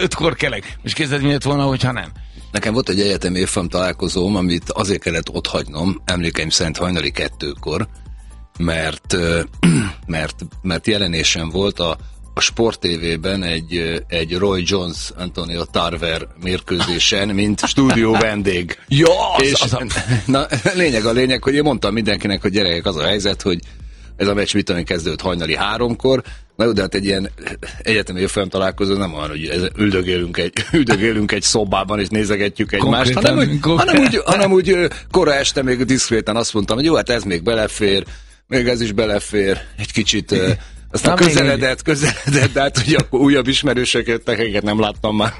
5-kor kelek. Most kezded miért volna, hogyha nem? Nekem volt egy egyetemi évfolyam találkozóm, amit azért kellett otthagynom, emlékeim szerint hajnali 2-kor, mert jelenésem volt a Sport TV-ben egy Roy Jones Antonio Tarver mérkőzésen, mint stúdió vendég. Na, lényeg, hogy én mondtam mindenkinek, hogy gyerekek, az a helyzet, hogy ez a meccs mit kezdődött hajnali 3-kor, na jó, de hát egy ilyen egyetemi évfolyam találkozó nem olyan, hogy üldögélünk egy szobában, és nézegetjük egymást, hanem úgy kora este még diszkréten azt mondtam, hogy jó, hát ez még belefér, még ez is belefér, egy kicsit... Aztán közeledett, de hát ugye akkor újabb ismerősöket, tekeket nem láttam már,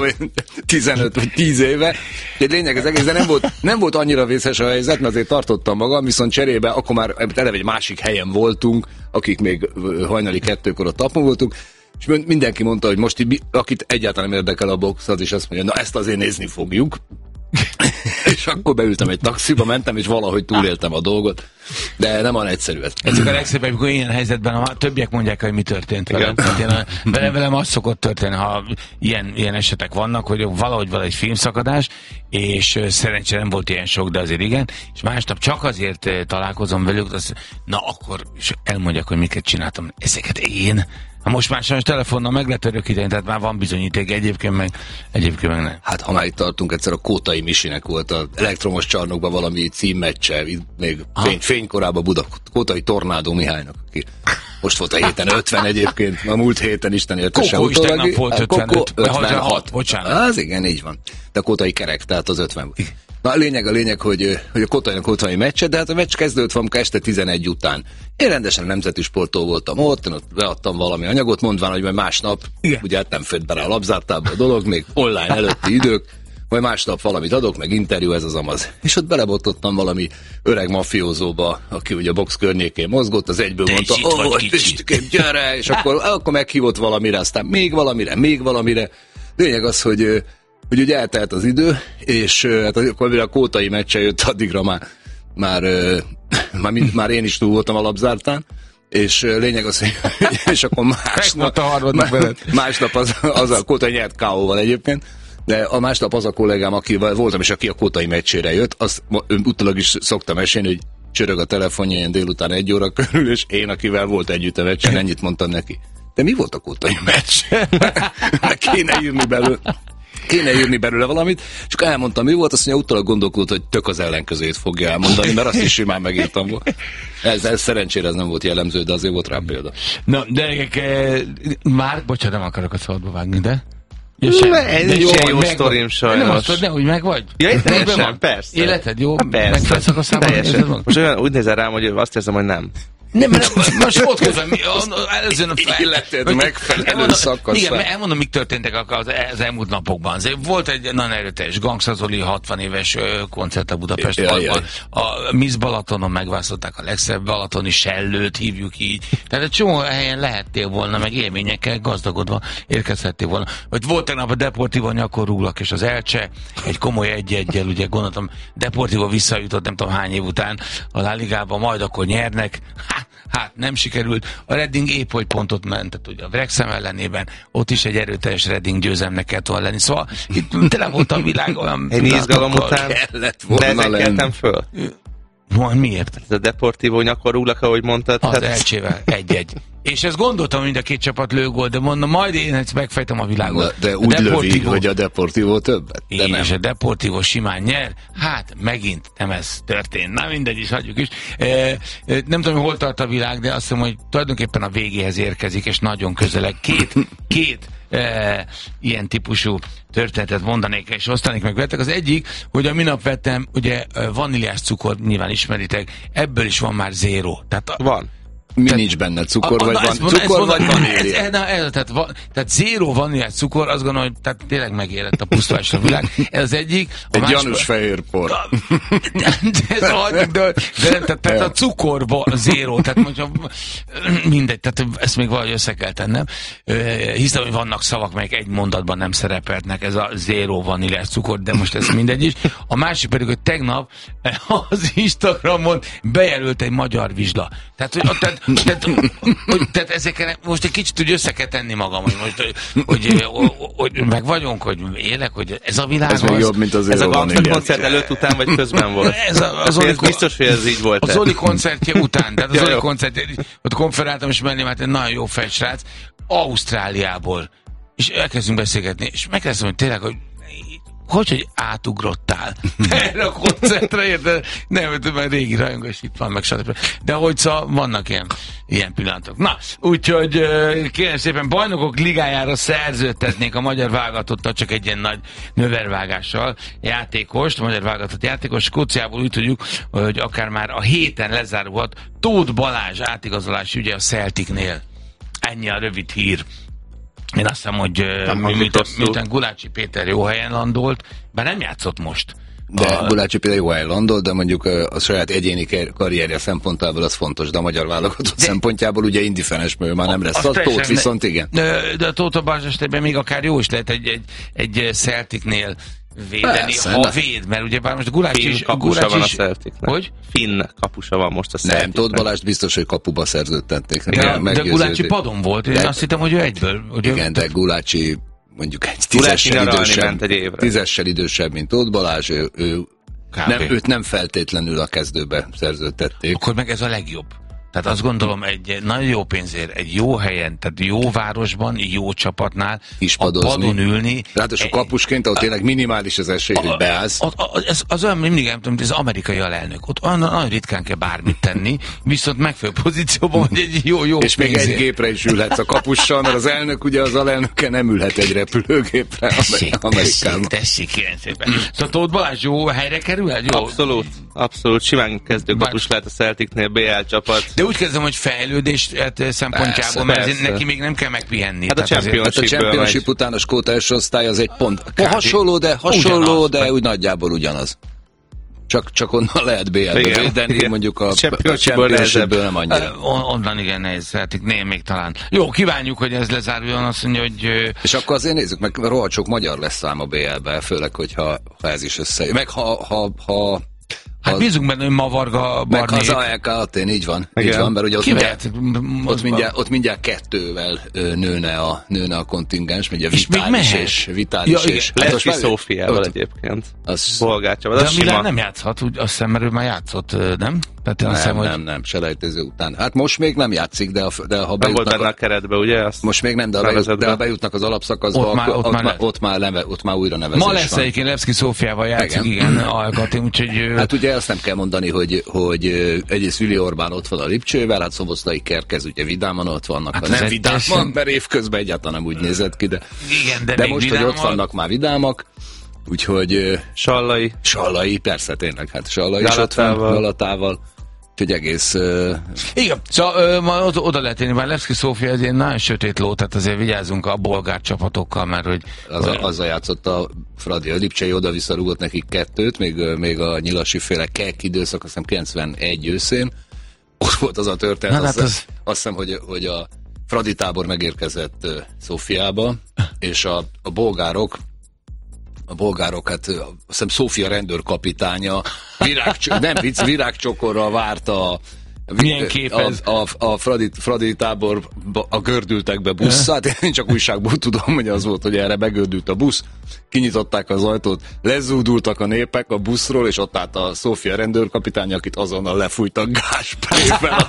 15 vagy 10 éve. De lényeg az egész, de nem volt annyira vészes a helyzet, mert azért tartottam magam, viszont cserébe akkor már eleve egy másik helyen voltunk, akik még hajnali 2-kor a tapon voltunk, és mindenki mondta, hogy most akit egyáltalán nem érdekel a box, az is azt mondja, na ezt azért nézni fogjuk. És akkor beültem egy taxiba, mentem, és valahogy túléltem a dolgot, de nem olyan egyszerű ez. Ezek a legszebb, amikor ilyen helyzetben a többiek mondják, hogy mi történt velem. Velem az szokott történni, ha ilyen esetek vannak, hogy valahogy van egy filmszakadás, és szerencsére nem volt ilyen sok, de azért igen, és másnap csak azért találkozom velük, na akkor elmondják, hogy miket csináltam. Ezeket én? Most már sajnos telefonnal meg lehet örökíteni, tehát már van bizonyíték, egyébként meg nem. Hát ha már itt tartunk, egyszer a Kótai Misinek volt az elektromos csarnokban valami címmeccse, még fénykorában Kótai Tornádó Mihálynak, aki most volt a héten 50 egyébként, a múlt héten Isten értese Kókó is tegnap volt 55. 56. Bocsánat. Az igen, így van. De a Kótai kerek, tehát az 50 volt. Na a lényeg, hogy a Kótainak meccse, de hát a meccs kezdődött valamikor este 11 után. Én rendesen nemzeti sporttól voltam ott beadtam valami anyagot, mondván, hogy majd másnap, ugye hát nem főtt bele a labzártába a dolog, még online előtti idők, majd másnap valamit adok, meg interjú, ez az amaz. És ott belebottottam valami öreg mafiózóba, aki ugye a box környékén mozgott, az egyből mondta, gyere, és akkor meghívott valamire, aztán még valamire. Lényeg az, hogy ugye eltelt az idő, és hát akkor mire a Kótai meccse jött, addigra már én is túl voltam a labzártán, és lényeg az, hogy és akkor másnap az a Kótai nyert KO-val egyébként, de a másnap az a kollégám, akivel voltam, és aki a Kótai meccsére jött, azt utólag is szoktam mesélni, hogy csörög a telefonja ilyen délután 1 óra körül, és én, akivel volt együtt a meccsen, ennyit mondtam neki. De mi volt a Kótai meccs? Kéne írni belőle valamit, és akkor elmondtam, mi volt, azt mondja, utólag gondolkodott, hogy tök az ellenkezőjét fogja elmondani, mert azt is simán megírtam volt. Ez szerencsére ez nem volt jellemző, de azért volt rá példa. Na, de már, bocsánat, nem akarok a szabadba vágni, de... Ez jó sztorim sajnos. Nem, hogy meg vagy? Ja, teljesen, persze. Életed jó? Megfelszak a számon? Most úgy nézel rám, hogy azt érzem, hogy nem. Nem, most ott közben, előzőn a életed megfelelő szakasz. Igen, elmondom, mik történtek az elmúlt napokban. Volt egy nagyon erőteljes Gangsta Zoli 60 éves koncert a Budapest Parkban. A Miss Balatonon megválasztották a legszebb balatoni sellőt, hívjuk így. Tehát egy csomó helyen lehettél volna, meg élményekkel gazdagodva érkezhettél volna. Vagy volt tegnap a Deportivo Nyakorúlak és az Elche, egy komoly 1-1-jel, ugye gondoltam, Deportivo visszajutott nem tudom hány év után a La Ligába, majd akkor nyernek. Hát nem sikerült. A Reading épp hogy pontot mentett, ugye a Wrexham ellenében, ott is egy erőteljes Reading győzelmnek kellett volna lenni. Szóval itt tele volt a világ olyan... Egy izgalom után nevekeltem föl. Miért? Ez a Deportivo Nyakorúlak, ahogy mondtad. Az Elcsével 1-1. És ezt gondoltam, hogy mind a két csapat lő gól, de mondom, majd én ezt megfejtem a világot. De úgy lövi, hogy a Deportivo többet? De és a Deportivo simán nyer. Hát megint nem ez történt. Na mindegy is, hagyjuk is. Nem tudom, hol tart a világ, de azt hiszem, hogy tulajdonképpen a végéhez érkezik, és nagyon közeleg. Két ilyen típusú történetet mondanék, és osztanék meg vettek. Az egyik, hogy a minap vettem, ugye vaníliás cukor, nyilván ismeritek, ebből is van már zéro. Tehát van. Nincs benne cukor, vagy van cukor, vagy vanília. Tehát zéró vaníliás cukor, azt gondolom, hogy tehát tényleg megérett a pusztulásra a világ. Ez az egyik. Egy gyanús fehér por. Tehát a cukorba zéró, tehát mondja, mindegy, tehát ezt még valahogy össze kell tennem. Hiszem, hogy vannak szavak, melyek egy mondatban nem szerepeltnek, ez a zéró vaníliás cukor, de most ez mindegy is. A másik pedig, hogy tegnap az Instagramon bejelölt egy magyar vizsla. Tehát Tehát ezeken most egy kicsit úgy össze kell tenni magam, hogy meg vagyunk, hogy élek, hogy ez a világ. Ez még jobb, mint az ez a Gangster koncert előtt, után vagy közben volt. Ez biztos, hogy ez így volt. A Zoli koncertje után, tehát a Zoli koncertje, ott konferáltam, és mellém hát egy nagyon jó fejsrác, Ausztráliából. És elkezdünk beszélgetni, és megkezdtem, hogy tényleg, hogy átugrottál erre a koncertre, érted? Nem, mert régi rajongós itt van, meg stb. De hogy szóval vannak ilyen pillanatok. Na, úgyhogy kérem szépen, Bajnokok Ligájára szerződtetnék a magyar válogatottal, csak egy ilyen nagy növelvágással játékost, a magyar válogatott játékos. Skóciából úgy tudjuk, hogy akár már a héten lezárulhat Tóth Balázs átigazolási ügye a Celticnél. Ennyi a rövid hír. Én azt hiszem, hogy miután Gulácsi Péter jó helyen landolt, bár nem játszott most. De Gulácsi Péter jó helyen landolt, de mondjuk a saját egyéni karrierje szempontjából az fontos, de a magyar válogatott szempontjából ugye indiferens, mert már nem lesz. A Tóth viszont igen. De a Tóth Balázs esetében még akár jó is lehet egy Celticnél védeni, persze, ha véd, mert ugye bár most Gulácsi is... kapusa van a Celticnek. Hogy? Finn kapusa van most a Celticnek. Nem, Tóth Balást biztos, hogy kapuba szerződtették. De Gulácsi padon volt, én azt hittem, hogy ő egyből. Igen, de Gulácsi mondjuk egy tízessel idősebb, mint Tóth Balázs, őt nem feltétlenül a kezdőbe szerződtették. Akkor meg ez a legjobb. Tehát azt gondolom, egy nagyon jó pénzért, egy jó helyen, tehát jó városban, jó csapatnál is padon ülni. Ráadásul kapusként, ahol tényleg minimális az esély, hogy beállsz. Az olyan mindig nem tudom, hogy az amerikai alelnök. Ott nagyon ritkán kell bármit tenni, viszont megfelelő pozícióban, hogy egy jó és még egy gépre is ülhetsz a kapussal, mert az elnök, ugye az alelnöke nem ülhet egy repülőgépre Amerikában. Tessék, kérem szépen. Szóval Tóth Balázs jó helyre kerül? Jó? Abszolút. Simán kezdőkapus lehet a Celticnél, BL csapat. De úgy kezdem, hogy fejlődés szempontjából, mert neki még nem kell megpihenni. Hát a Championship után a skót első osztály az egy pont. Hasonló, de úgy nagyjából ugyanaz. Csak onnan lehet BL-be védeni, mondjuk a Championship-ből nem annyira. Onnan igen nehéz, még talán. Jó, kívánjuk, hogy ez lezáruljon, azt mondja, hogy... És akkor azért nézzük meg, rohadt sok magyar lesz szám a BL-be, főleg, hogyha ez is összejön. Meg ha hát bízunk benne, hogy Mavarga Barnék. Meg az AEK Athén, így van, mert ugye ott mindjárt 2-vel nőne a kontingens, ugye Vitális és Leszki Szófiával egyébként. Bolgárcsaba. De a Milán nem játszhat, azt hiszem, mert ő már játszott, nem? Nem, selejtező után. Hát most még nem játszik, de ha bejutnak... Nem volt benne a keretbe, ugye? Most még nem, de ha bejutnak az alapszakaszba, ott már újra nevezés van. Ma lesz egyébként Leszki Szófiával játszik, igen, Algatén, úgyhogy... Hát ugye azt nem kell mondani, hogy egyrészt Vili Orbán ott van a Lipcsővel, hát Szoboszlai Kerkez, ugye vidáman ott vannak. Hát nem vidáman, mert évközben egyáltalán nem úgy nézett ki, de most, hogy ott vannak már vidámak, úgyhogy... Sallai, persze tényleg, hát Sallai is ott van, Galatával. Úgyhogy egész... Igen, szóval ma oda lehet érni, bár Levszki Szófia ez egy nagyon sötét ló, tehát azért vigyázzunk a bolgár csapatokkal, mert hogy... Azzal játszott a Fradi, a Lipcsei oda-vissza rúgott nekik 2-t, még a Nyilasi féle kek időszak, azt hiszem 91 őszén. Ott volt az a történet, azt hiszem, hogy a Fradi tábor megérkezett Szófiába, és a bolgárok, hát azt hiszem Szófia rendőrkapitánya virágcsokorral várta milyen kép ez? A Fradi táborba gördültek be busszát, én csak újságból tudom, hogy az volt, hogy erre begördült a busz, kinyitották az ajtót, lezúdultak a népek a buszról, és ott állt a Szófia rendőrkapitány, akit azonnal lefújtak gázsprével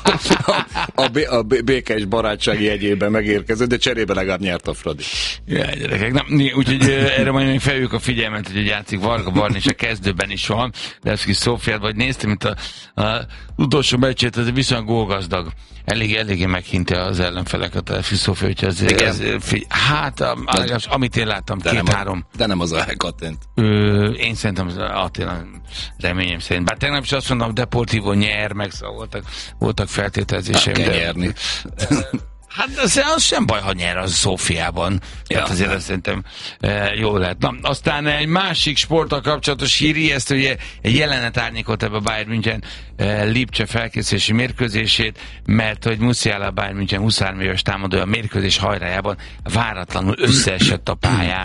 a békés barátsági jegyében megérkezett, de cserébe legalább nyert a Fradi. Jaj, gyerekek, úgyhogy erre majd még felhívjuk a figyelmet, hogy játszik Varga Barni, és a kezdőben is van, de ezt kis Szófiát, vagy néztem, mint a utolsó meccsét, ez viszonylag gólgazdag. Eléggé meghinti az ellenfeleket a Szófia, úgyhogy azért amit én láttam, 2-3. De nem az a Athén. Én szerintem az Athén, reményem szerint. Bár tegnap is azt mondom, Deportivo nyer, meg szóval voltak feltételezéseim. Kell nyerni. Hát az sem baj, ha nyer az Szófiában. Hát azért azt szerintem jól lehet. Na, aztán egy másik sporttal kapcsolatos hír, ezt ugye egy jelenet árnyékolt ebbe a Bayern München Lipcse felkészülési mérkőzését, mert hogy Musiala Bayern München 23 éves támadója a mérkőzés hajrájában váratlanul összeesett a pályán.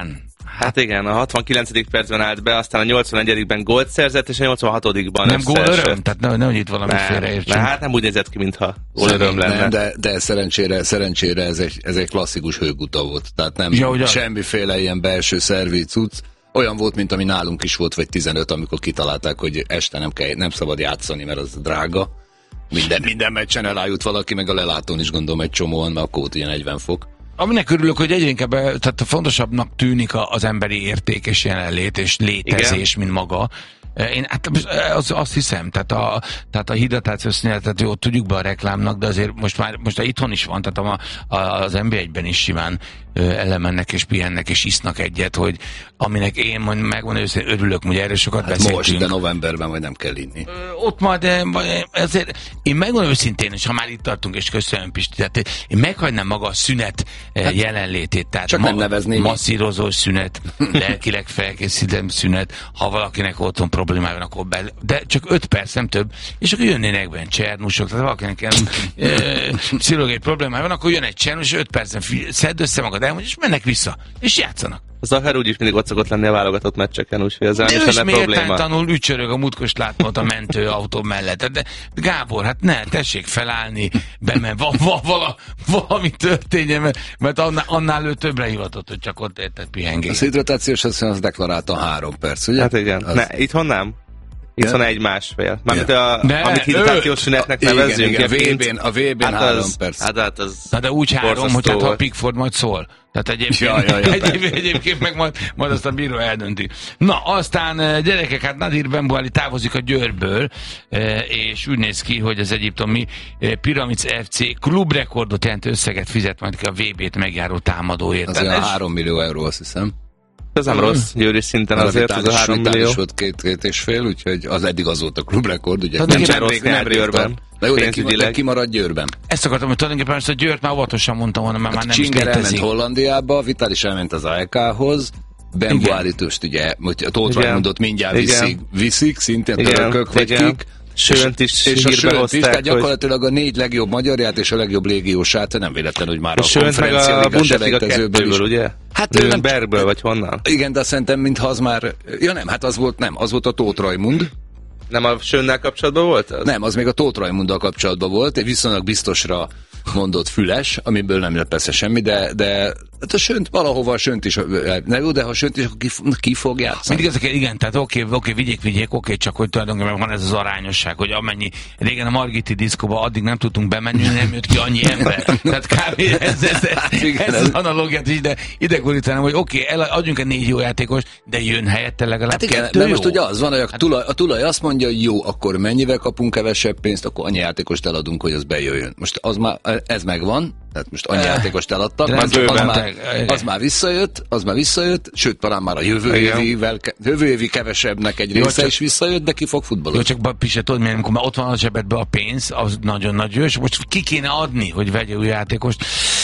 Hát igen, a 69. percben állt be, aztán a 81-ben gólt szerzett, és a 86-ban nem gólöröm? Tehát nem itt valamit félreértsünk. Hát nem úgy nézett ki, mintha gólöröm lenne. Nem, de szerencsére ez egy klasszikus hőguta volt. Tehát nem semmiféle ilyen belső szervi cucc. Olyan volt, mint ami nálunk is volt, vagy 15, amikor kitalálták, hogy este nem szabad játszani, mert az drága. Minden meccsen elájult valaki, meg a lelátón is gondolom egy csomóan, mert akkor ugye 40 fok. Aminek örülök, hogy egyre inkább tehát fontosabbnak tűnik az emberi érték és jelenlét és létezés, mint maga. Én azt hiszem, tehát a hidratációs szünetet ott tudjuk be a reklámnak, de azért most itthon is van, tehát az NB1-ben is simán elemennek és pihennek és isznak egyet, hogy aminek én megmondom őszintén örülök, hogy erről sokat beszéltünk. Most, de novemberben majd nem kell inni. Ott majd, ezért én megmondom őszintén, és ha már itt tartunk, és köszönöm Pisti, tehát én meghagynám maga a szünet jelenlétét, tehát csak nem nevezném. Masszírozós szünet, lelkileg felkészített szünet, ha valakinek otthon problémája van, akkor de csak 5 perc, nem több, és akkor jönnének benne csernusok, tehát valakinek pszichológiai problémája van, akkor jön egy csernus, 5 percen szedd össze magad, és mennek vissza, és játszanak. Zahar úgyis mindig ott szokott lenni a válogatott meccseken, úgyhogy ezzel nem is lenne probléma. De tanul ücsörög a múltkor, láttam ott a mentőautó mellett. De Gábor, hát ne, tessék felállni, bemen, valami történjen, mert annál ő többre hivatott, hogy csak ott érted pihengés. Az hidratációs az deklarálta 3 perc, ugye? Hát igen. Az... Itthon nem. Itt van 1,5. Mármint amit hidratációs szünetnek nevezzünk. Igen, a VB-n 3 perc. Hát az de úgy 3, hogy hát ha a Pickford majd szól. Tehát egyébként meg majd azt a bíró eldönti. Na, aztán gyerekek, hát Nadir Benbouli távozik a Győrből, és úgy néz ki, hogy az egyiptomi Pyramids FC klubrekordot jelentő összeget fizet majd ki a VB-t megjáró támadóért. Az olyan 3 millió euró, azt hiszem. Ez nem rossz, győri szinten azért, ez a 3 millió. Volt 2,5, úgyhogy az eddig az volt a klubrekord, ugye? Nem Győrben. De jó, de kimaradt Győrben. Ezt akartam, hogy tulajdonképpen ezt a Győrt már óvatosan mondtam volna, mert már nem is létezik. Csinger elment Hollandiába, Vitális elment az AEK-hoz, Benboálit ugye, a Tóth Raimondot mindjárt viszik, szintén törökök vagy kik. Sönt is és a Sönt is, tehát gyakorlatilag a 4 legjobb magyarját és a legjobb légiósát, nem véletlen, hogy már a konferencia liga selejtezőből is. Ugye? Hát ő Bergből vagy honnan? Igen, de szerintem mintha az már, hát az volt a Tóth Raimond. Nem a Sönnel kapcsolatban volt az? Nem, az még a Tóth Raimonddal kapcsolatban volt, egy viszonylag biztosra mondott Füles, amiből nem lett persze semmi, de hát a Sönt valahova, a Sönt is, ne jó, de ha a Sönt is, akkor ki fog játszani? Mindig ezek, igen, tehát oké, vigyék, csak hogy tulajdonképpen van ez az arányosság, hogy amennyi, régen a Margiti diszkóba addig nem tudtunk bemenni, nem jött ki annyi ember. Tehát kb. ez az analógiát is, de ide gurítanám, hogy oké, adjunk egy 4 jó játékos, de jön helyette legalább hát igen, 2 de jó. most ugye az van, hogy a tulaj azt mondja, hogy jó, akkor mennyivel kapunk kevesebb pénzt, akkor annyi játékost eladunk, hogy az bejöjjön. Most ez megvan, tehát most annyi játékost eladtak, az már visszajött, sőt, talán már a jövő évi kevesebbnek egy része is visszajött, de ki fog futballozni. Jó, csak Pise, tudod, amikor már ott van a zsebedben a pénz, az nagyon nagy jó, és most ki kéne adni, hogy vegye új játékost.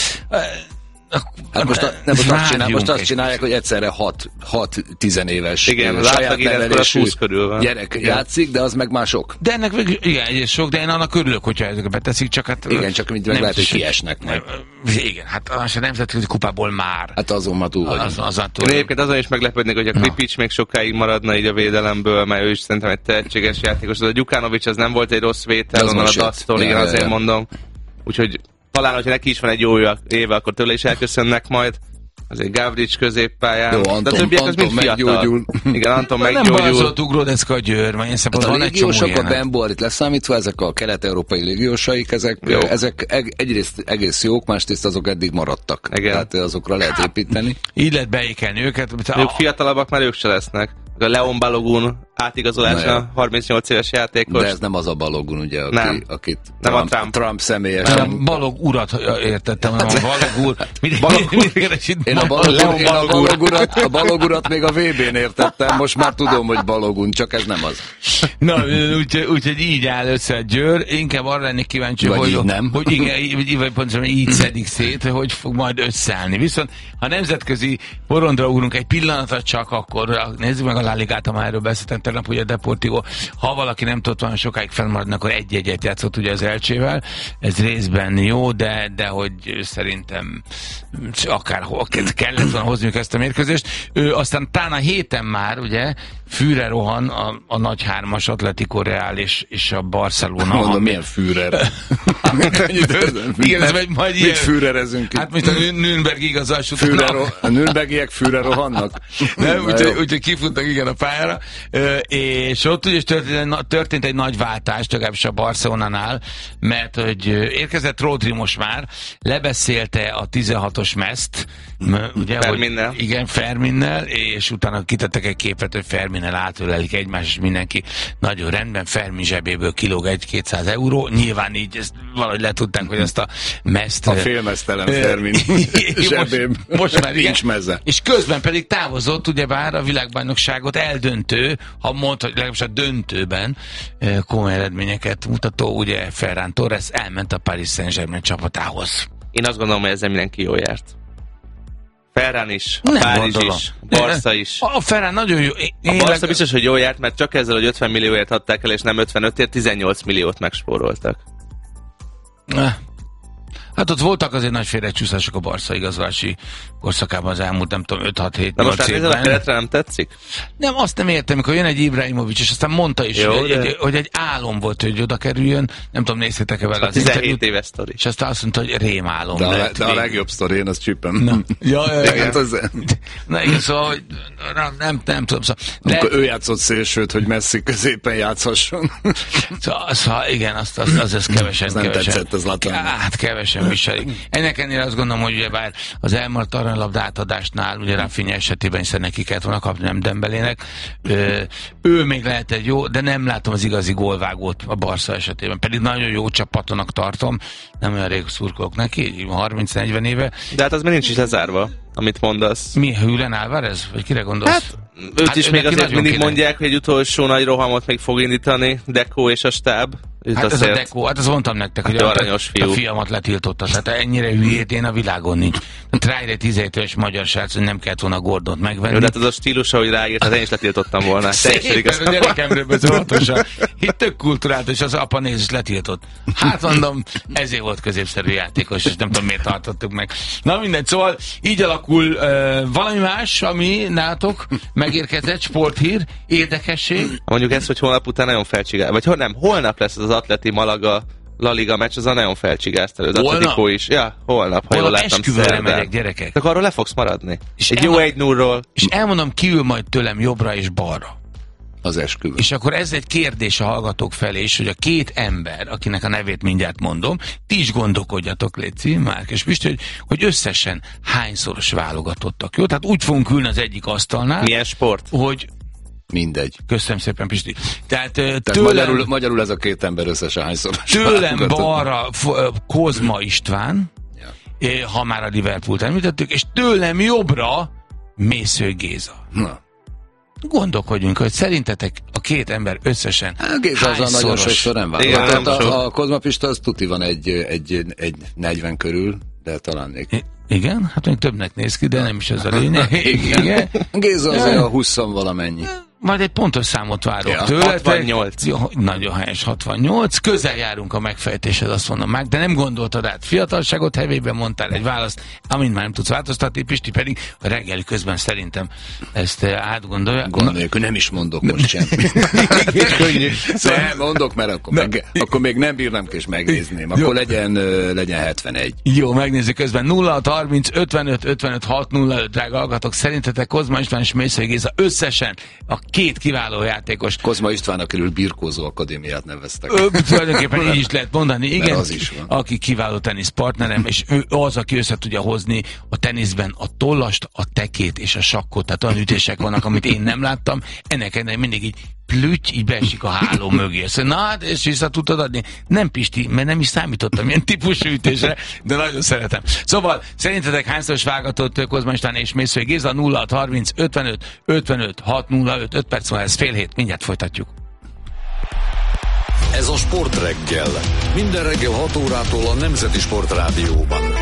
Hát most azt csinálják, hogy egyszerre 6-10 éves saját nevelésű gyerek játszik, de az meg már sok. De ennek igen, sok, de én annak örülök, hogyha ezeket beteszik, csak hát... Igen, csak mint meg lehet, hogy kiesnek meg. Igen, hát a nemzetközi kupából már. Hát azon már túl vagyunk. Én egyébként azon is meglepődnék, hogy a Kripics még sokáig maradna így a védelemből, mert ő is szerintem egy tehetséges játékos. Az a Gyukanovics az nem volt egy rossz vétel, onnan a Dactól, igen, azért mondom. Úgyhogy talán, hogyha neki is van egy jó éve, akkor tőle is elköszönnek majd. Azért Gavrics középpályán. Jó, Anton meggyógyul. Igen, Anton meggyógyul. Nem bajzott ugródeszka a Győr, mert én hát a légiósok, a Benboalit leszámítva, ezek a kelet-európai légiósaik, ezek egyrészt egész jók, másrészt azok eddig maradtak. Igen. Tehát azokra lehet építeni. Így lehet beékelni őket. Ők fiatalabbak, már ők se lesznek. A Leon Balogun átigazolásra 38 éves játékos. De ez nem az a Balogun, ugye, akit Trump személyesen. Nem, Balog urat értettem, nem a Balog úr. Én a Balog urat még a VB-n értettem, most már tudom, hogy Balogun, csak ez nem az. Na, úgyhogy így áll össze a Győr. Inkább arra lennék kíváncsi, hogy igen, pontosan így szedik szét, hogy fog majd összeállni. Viszont ha nemzetközi porondra ugrunk egy pillanatra csak, akkor nézzük meg a La Ligát, ha már erről beszéltem. tegnap ugye a Deportivo, ha valaki nem tudott valami sokáig fennmaradni, akkor egy-egyet játszott ugye az Elcsével, ez részben jó, de hogy szerintem akárhol kellett volna hozniuk ezt a mérkőzést. Aztán talán a héten már ugye Führer rohan a nagy hármas Atletico Real és a Barcelona. Mondom, milyen Führer? Igen, ez majd ilyen... Mit Führerezünk ki? Hát most a Nürnberg igazás a Nürnbergiek Führer rohannak? Nem, úgyhogy kifutnak igen a pályára, és ott ugye történt egy nagy váltás, legalábbis a Barcelonánál, mert hogy érkezett Rodri most már, lebeszélte a 16-os Meszt, ugye, Ferminnel. Hogy, igen, Ferminnel, és utána kitettek egy képet, hogy Ferminnel átölelik egymást, és mindenki nagyon rendben, Fermin zsebéből kilóg 1-200 euró, nyilván így ezt valahogy letudták, hogy ezt a Meszt... A félmeztelen Fermin zsebében most már nincs meze. És közben pedig távozott ugyebár a világbajnokságot eldöntő, ha mondta, hogy legalábbis a döntőben komoly eredményeket mutató, ugye Ferran Torres elment a Paris Saint-Germain csapatához. Én azt gondolom, hogy ezzel mindenki jól járt. Ferran is, a Párizs is, a Barca is. A Ferran nagyon jó. A Barca biztos, hogy jól járt, mert csak ezzel, hogy 50 millióért adták el, és nem 55-ért, 18 milliót megspóroltak. Hát ott voltak azért nagy félrecsúszások a Barca igazolási korszakában az elmúlt, nem tudom, 5-6-7-8 évben. De most hát nézzel a keretre, nem tetszik? Nem, azt nem értem, amikor jön egy Ibrahimovic, és aztán mondta is, jó, hogy egy álom volt, hogy oda kerüljön, nem tudom, néztétek-e vele az 17 éves sztori. És azt mondta, hogy rémálom. De a legjobb sztori, én azt csípem. Na igen, szóval, hogy nem tudom. Szóval, amikor ő játszott szélsőt, hogy Messi középen játszhasson. Szóval igen, az kevesen. Nem tetszett, az Latán. Hát kevesen viselik. Ennek ennél azt gondolom, hogy ugyebár az elmaradt aranylabda átadásnál, ugye Rafinha esetében hiszen neki kellett volna kapni, nem Dembelének. Ő még lehet egy jó, de nem látom az igazi gólvágót a Barca esetében. Pedig nagyon jó csapatonak tartom, nem olyan rég szurkolok neki, 30-40 éve. De hát az még nincs is lezárva, amit mondasz. Mi, Julián Álvarez? Vagy kire gondolsz? Hát, őt is még azért mindig mondják, hogy egy utolsó nagy rohamot még fog indítani, Deco és a stáb. Hát ez a Deco, hát azt mondtam nektek, hogy a fiamat letiltotta, tehát ennyire hülyét én a világon nincs. Traoré 17 éves magyar srác, hogy nem kellett volna Gordont megvenni. Jó, de hát az a stílusa, hogy ráírt, hát én is letiltottam volna. Szép, a gyerekemről bezolatosan. Itt tök kulturális, az apa néz is letiltott. Hát mondom, ezért volt középszerű játékos, és nem tudom miért tartottuk meg. Na mindegy, szóval így alakul valami más, ami nálatok megérkezett, sporthír, érdekesség. Mondjuk ezt, hogy holnap után nagyon felcsigál, vagy nem, holnap lesz az Atleti Malaga La Liga meccs, az a nagyon felcsigázta, az Atletico is. Ja, holnap, ha jól láttam, esküvőre megyek, gyerekek. De arról le fogsz maradni. És egy jó 1-0-ról. És elmondom, kiül majd tőlem jobbra és balra. Az esküvő. És akkor ez egy kérdés a hallgatók felé is, hogy a két ember, akinek a nevét mindjárt mondom, ti is gondolkodjatok, Léci, Márk és Pisti, hogy összesen hányszoros válogatottak, jó? Tehát úgy fogunk ülni az egyik asztalnál. Milyen sport? Hogy mindegy. Köszönöm szépen, Pisti. Tehát tőlem, magyarul ez a két ember összesen hányszoros. Tőlem balra Kozma István, ha már a Liverpoolt említettük, és tőlem jobbra Mésző Géza. Na. Gondolkodjunk, hogy szerintetek a két ember összesen Géza azon nagyon sokszor nem válogatott. A Kozma Pista az tuti van egy 40 körül, de talán még... Igen, hát még többnek néz ki, de nem is ez a lényeg. Igen. Géza azért a 20 valamennyi. Majd egy pontos számot várok tőle. 68. Jó, nagyon helyes, 68. Közel járunk a megfejtésed, azt mondom meg, de nem gondoltad át. Fiatalságot hevében mondtál egy választ, amint már nem tudsz változtatni, Pisti pedig a reggeli közben szerintem ezt átgondolja. Gondoljuk, nem is mondok most semmit. Nem mondok, mert akkor még nem bírnám és megnézném. Akkor legyen 71. Jó, megnézzük közben. 0-30 55 55 6-0-5, drága hallgatók. Szerintetek Kozma István és Mésző Géza összesen a két kiváló játékos. Kozma István, akiről Birkózó Akadémiát neveztek. Tulajdonképpen így is lehet mondani, igen. Az is van. Aki kiváló teniszpartnerem, és ő az, aki össze tudja hozni a teniszben a tollast, a tekét és a sakkot. Tehát olyan ütések vannak, amit én nem láttam. Ennek mindig így plüty, így beesik a háló mögé. Szóval, na hát, és vissza tudtad adni? Nem, Pisti, mert nem is számítottam ilyen típusú ütésre, de nagyon szeretem. Szóval, szerintetek hányszoros válogatott Kozma István és Mésző Géza? 0-30 55 55 6-0-5, 5 perc van, ez fél hét, mindjárt folytatjuk. Ez a Sportreggel. Minden reggel 6 órától a Nemzeti Sportrádióban.